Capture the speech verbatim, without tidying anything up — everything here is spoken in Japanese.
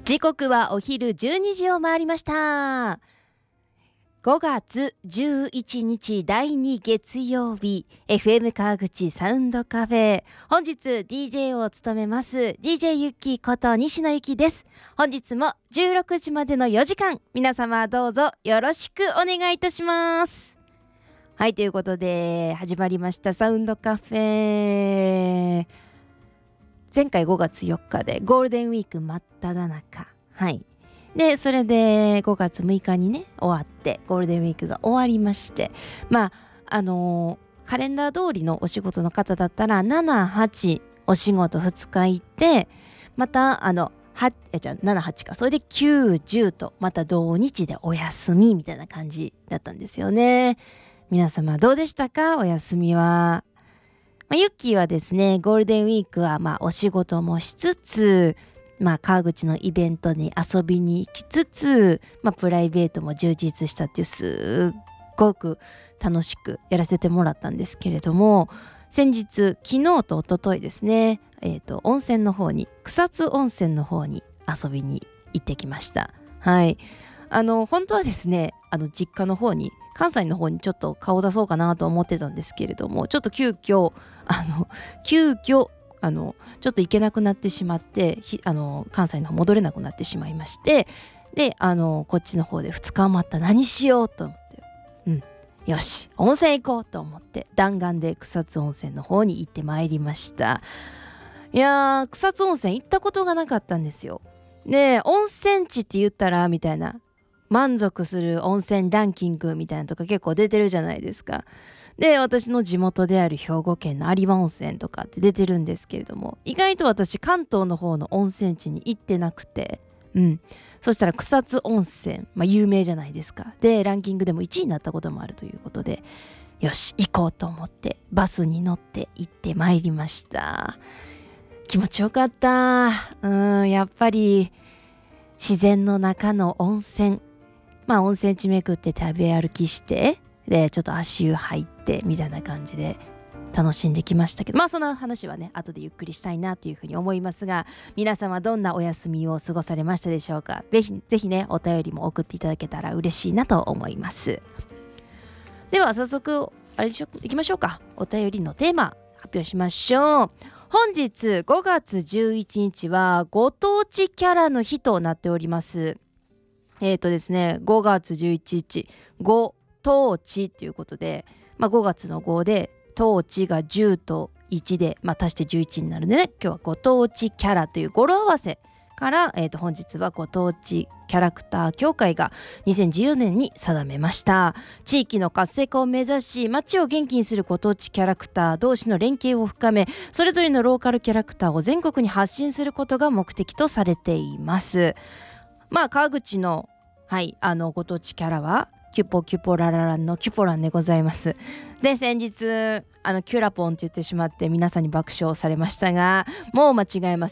時刻はお昼じゅうにじを回りました。ごがつじゅういちにちだいに月曜日、 エフエム 川口サウンドカフェ、本日 ディージェー を務めます ディージェー ゆきこと西野ゆきです。本日もじゅうろくじまでのよじかん、皆様どうぞよろしくお願いいたします。はい、ということで始まりましたサウンドカフェ。前回ごがつよっかでゴールデンウィーク真っ只中、はいでそれでごがつむいかにね終わってゴールデンウィークが終わりまして、まああのー、カレンダー通りのお仕事の方だったらなな、はちお仕事ふつか行って、またあのはえじゃあなな、はちか、それできゅう、じゅうとまた同日でお休みみたいな感じだったんですよね。皆様どうでしたか、お休みは。まあ、ユッキーはですね、ゴールデンウィークはまあお仕事もしつつ、まあ川口のイベントに遊びに行きつつ、まあプライベートも充実したっていう、すっごく楽しくやらせてもらったんですけれども、先日昨日と一昨日ですね、えっと温泉の方に、草津温泉の方に遊びに行ってきました。はい。あの本当はですね、あの実家の方に、関西の方にちょっと顔を出そうかなと思ってたんですけれども、ちょっと急遽あの急遽あのちょっと行けなくなってしまって、あの関西の方戻れなくなってしまいまして、であのこっちの方でふつか余った、何しようと思って、うんよし温泉行こうと思って弾丸で草津温泉の方に行ってまいりました。いやー、草津温泉行ったことがなかったんですよ。で温泉地って言ったらみたいな、満足する温泉ランキングみたいなのとか結構出てるじゃないですか。で私の地元である兵庫県の有馬温泉とかって出てるんですけれども、意外と私関東の方の温泉地に行ってなくて、うんそしたら草津温泉、まあ有名じゃないですか。でランキングでもいちいになったこともあるということで、よし行こうと思ってバスに乗って行ってまいりました。気持ちよかった。うんやっぱり自然の中の温泉、まあ温泉地巡って食べ歩きして、でちょっと足湯入ってみたいな感じで楽しんできましたけど、まあその話はね後でゆっくりしたいなというふうに思いますが、皆様どんなお休みを過ごされましたでしょうか。ぜひぜひねお便りも送っていただけたら嬉しいなと思います。では早速あれでしょいきましょうか。お便りのテーマ発表しましょう。本日ごがつじゅういちにちはご当地キャラの日となっております。えーとですね、ごがつじゅういちにち、ご当地っていうことで、まあ、ごがつのごで、当地がじゅうといちで、まあ、足してじゅういちになるんでね、今日はご当地キャラという語呂合わせから、えーと本日はご当地キャラクター協会がにせんじゅうよねんに定めました。地域の活性化を目指し、街を元気にするご当地キャラクター同士の連携を深め、それぞれのローカルキャラクターを全国に発信することが目的とされています。まあ川口のはいあのご当地キャラはキュポキュポララランのキュポランでございます。で先日あのキュラポンって言ってしまって皆さんに爆笑されましたが、もう間違えま